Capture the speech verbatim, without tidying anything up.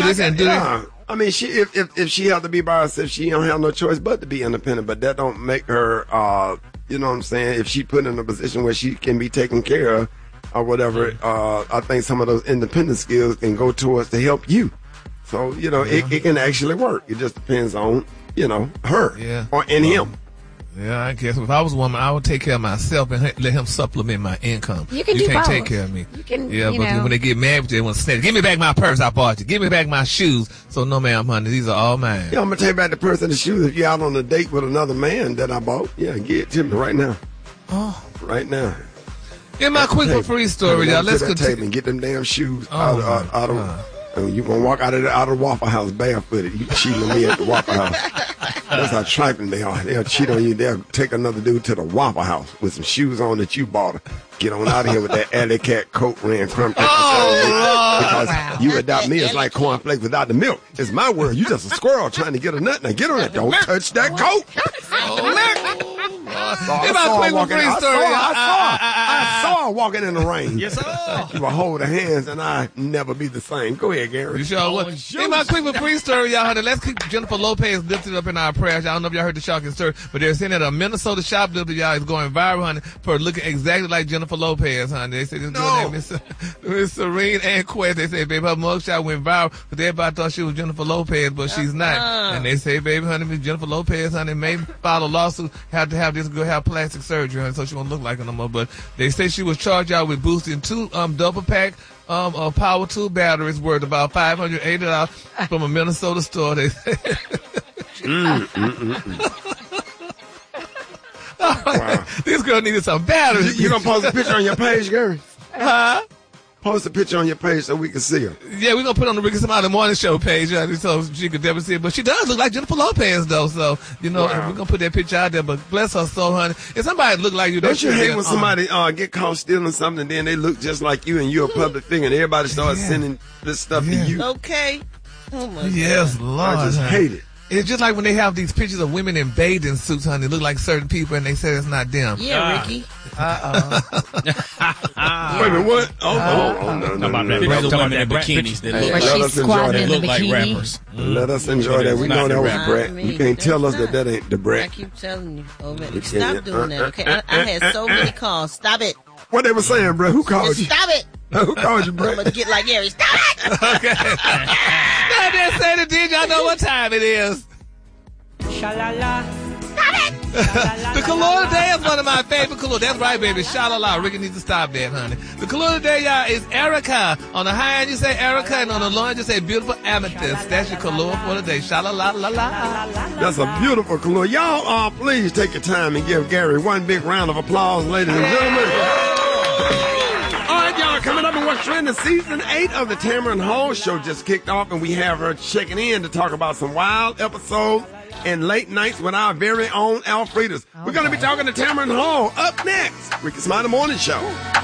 this and do yeah. that? I mean, she if, if if she have to be by herself, she don't have no choice but to be independent. But that don't make her, uh, you know what I'm saying? If she put in a position where she can be taken care of or whatever, uh, I think some of those independent skills can go towards to help you. So, you know, yeah. it, it can actually work. It just depends on, you know, her yeah. or and well, him. Yeah, I guess if I was a woman, I would take care of myself and let him supplement my income. You can you do can't both. take care of me. You can, yeah, you but know. when they get mad with you, they want to snatch. Give me back my purse I bought you. Give me back my shoes. So no, ma'am, honey, these are all mine. Yeah, I'm gonna take back the purse and the shoes. If you're out on a date with another man that I bought, yeah, give it to me right now. Oh, right now. In my quick for free story, y'all, let's continue and get them damn shoes oh, out of. Out, out of and you gonna walk out of the, out of the Waffle House barefooted. You cheating on me at the Waffle House. That's how trifling they are. They'll cheat on you. They'll take another dude to the Waffle House with some shoes on that you bought. Get on out of here with that alley cat coat ran crumb cake. Oh, because wow. you adopt me, it's like cornflakes without the milk. It's my world. You just a squirrel trying to get a nut. Now get on it. Don't touch that coat. oh, So in my quick for free I story, saw, I, I, saw, I, I, I saw her walking in the rain. Yes, sir. She would hold her hands and I never be the same. Go ahead, Gary. You sure what? In my quick for free story, y'all, honey, let's keep Jennifer Lopez lifted up in our prayers. I don't know if y'all heard the shocking story, but they're saying that a Minnesota shoplifter, y'all, is going viral, honey, for looking exactly like Jennifer Lopez, honey. They say this girl named Miss, Miss Serene Ann Quest. They say, baby, her mugshot went viral, but everybody thought she was Jennifer Lopez, but she's not. Uh-huh. And they say, baby, honey, Miss Jennifer Lopez, honey, may file a lawsuit, have to have this girl have plastic surgery, honey, so she won't look like her no more. But they say she was charged out with boosting two um double pack um uh, power tool batteries worth about five hundred eighty dollars from a Minnesota store. They say. mm, mm, mm, mm. Wow. This girl needed some batteries. You, you gonna post a picture on your page, Gary? Huh? Post a picture on your page so we can see her. Yeah, we're gonna put it on the Ricky Somali Morning Show page, uh, so she could never see it. But she does look like Jennifer Lopez, though. So you know, Wow. we're gonna put that picture out there. But bless her soul, honey. If somebody look like you, Don't you hate when um, somebody uh, get caught stealing something and then they look just like you and you're a public figure and everybody starts Yeah. sending this stuff Yeah. to you? Okay. Oh my Yes, God. Lord. I just honey. hate it. It's just like when they have these pictures of women in bathing suits, honey. They look like certain people, and they say it's not them. Yeah, Ah. Ricky. Wait a minute, what? Oh, oh, oh, no, no, About no, that no. picture Talking of women in about that bikinis that look Where Let like, she's us enjoy squatting that. in the look like bikini. rappers. Let us enjoy that. We Not know the that was rap. Brett. I mean, You can't tell us that's that that ain't the I Brett. keep telling you. Oh, man. Yeah, Stop yeah. doing that, okay? I, I had so many calls. Stop it. What they were saying, Brett? Who called you? Stop it. Who called you, I'm Brett? going to get like Gary. Stop it. Okay. I didn't say it, did y'all know what time it is? The color today is one of my favorite colors. That's right, baby. Sha-la-la. Ricky needs to stop that, honey. The color today, y'all, is Erica. On the high end, you say Erica, and on the low end, you say beautiful amethyst. That's your color for today. Sha-la-la-la-la. That's a beautiful color. Y'all, uh, please take your time and give Gary one big round of applause, ladies and gentlemen. All right, y'all, coming up in what's trending, season eight of the Tamron Hall Show just kicked off, and we have her checking in to talk about some wild episodes and late nights with our very own Alfredas. We're going to be talking to Tamron Hall up next. Ricky Smiley Morning Show.